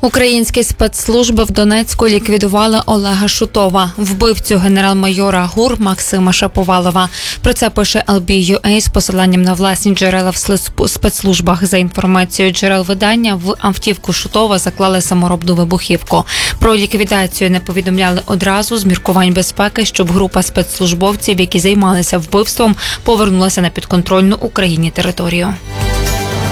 Українські спецслужби в Донецьку ліквідували Олега Шутова, вбивцю генерал-майора ГУР Максима Шаповалова. Про це пише LB.UA з посиланням на власні джерела в спецслужбах. За інформацією джерел видання, в автівку Шутова заклали саморобну вибухівку. Про ліквідацію не повідомляли одразу з міркувань безпеки, щоб група спецслужбовців, які займалися вбивством, повернулася на підконтрольну Україні територію.